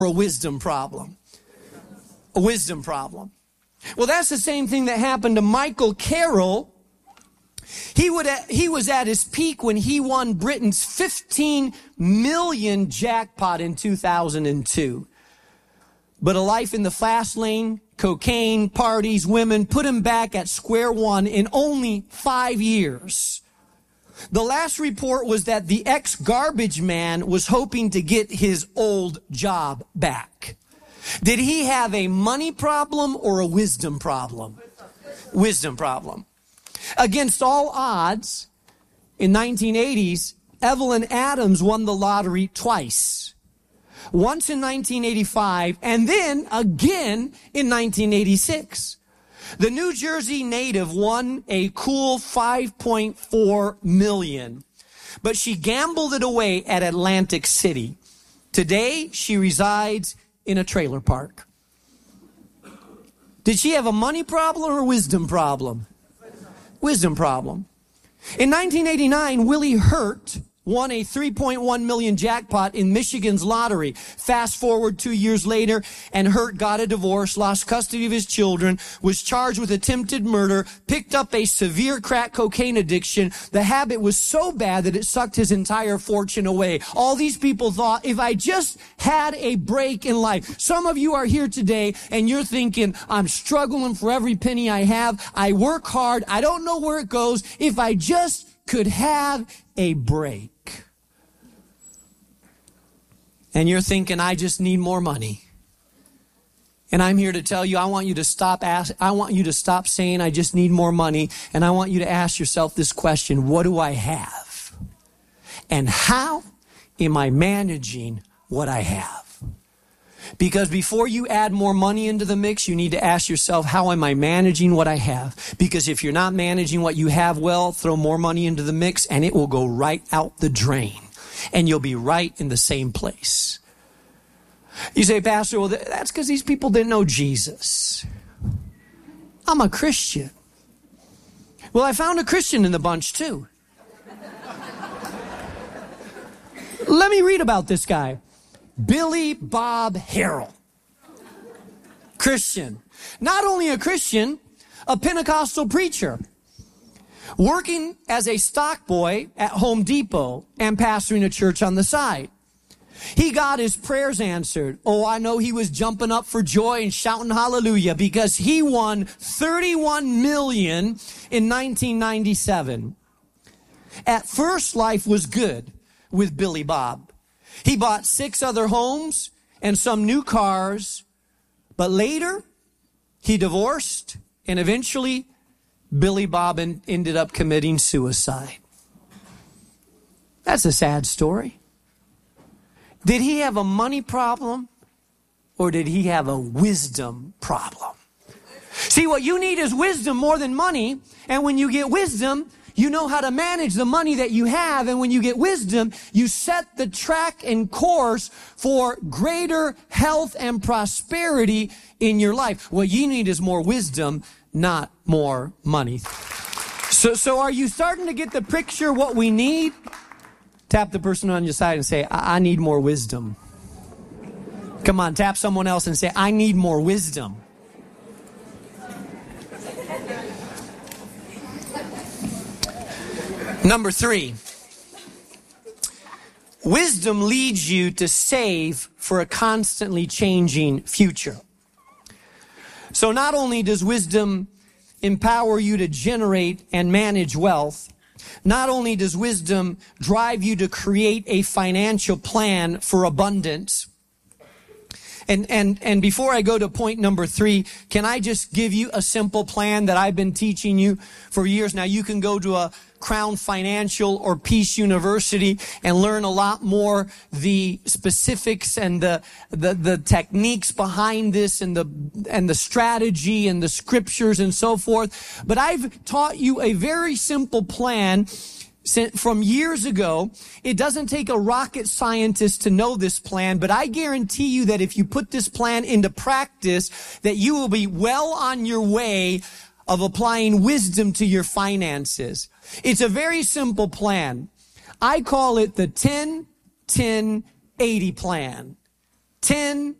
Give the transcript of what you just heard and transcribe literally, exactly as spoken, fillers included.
a wisdom problem. A wisdom problem. Well, that's the same thing that happened to Michael Carroll. He would he was at his peak when he won Britain's fifteen million jackpot in two thousand two. But a life in the fast lane, cocaine, parties, women, put him back at square one in only five years. The last report was that the ex-garbage man was hoping to get his old job back. Did he have a money problem or a wisdom problem? Wisdom problem. Against all odds, in nineteen eighties, Evelyn Adams won the lottery twice. Once in nineteen eighty-five, and then again in nineteen eighty-six. The New Jersey native won a cool five point four million dollars, but she gambled it away at Atlantic City. Today, she resides in a trailer park. Did she have a money problem or a wisdom problem? Wisdom problem. In nineteen eighty-nine, Willie Hurt won a three point one million dollars jackpot in Michigan's lottery. Fast forward two years later, and Hurt got a divorce, lost custody of his children, was charged with attempted murder, picked up a severe crack cocaine addiction. The habit was so bad that it sucked his entire fortune away. All these people thought, if I just had a break in life. Some of you are here today, and you're thinking, I'm struggling for every penny I have. I work hard. I don't know where it goes. If I just could have a break. And you're thinking, I just need more money. And I'm here to tell you, I want you to stop ask, I want you to stop saying I just need more money, and I want you to ask yourself this question: what do I have? And how am I managing what I have? Because before you add more money into the mix, you need to ask yourself, how am I managing what I have? Because if you're not managing what you have well, throw more money into the mix and it will go right out the drain. And you'll be right in the same place. You say, Pastor, well, that's because these people didn't know Jesus. I'm a Christian. Well, I found a Christian in the bunch too. Let me read about this guy. Billy Bob Harrell. Christian. Not only a Christian, a Pentecostal preacher. Working as a stock boy at Home Depot and pastoring a church on the side. He got his prayers answered. Oh, I know he was jumping up for joy and shouting hallelujah because he won thirty-one million dollars in nineteen ninety-seven. At first, life was good with Billy Bob. He bought six other homes and some new cars, but later he divorced, and eventually Billy Bob ended up committing suicide. That's a sad story. Did he have a money problem or did he have a wisdom problem? See, what you need is wisdom more than money. And when you get wisdom, you know how to manage the money that you have. And when you get wisdom, you set the track and course for greater health and prosperity in your life. What you need is more wisdom, not more money. So, so are you starting to get the picture what we need? Tap the person on your side and say, I, I need more wisdom. Come on, tap someone else and say, I need more wisdom. Number three, wisdom leads you to save for a constantly changing future. So not only does wisdom empower you to generate and manage wealth, not only does wisdom drive you to create a financial plan for abundance. And, and, and before I go to point number three, can I just give you a simple plan that I've been teaching you for years now? You can go to a Crown Financial or Peace University and learn a lot more the specifics and the, the, the techniques behind this and the, and the strategy and the scriptures and so forth. But I've taught you a very simple plan from years ago. It doesn't take a rocket scientist to know this plan, but I guarantee you that if you put this plan into practice, that you will be well on your way of applying wisdom to your finances. It's a very simple plan. I call it the ten ten eighty plan. ten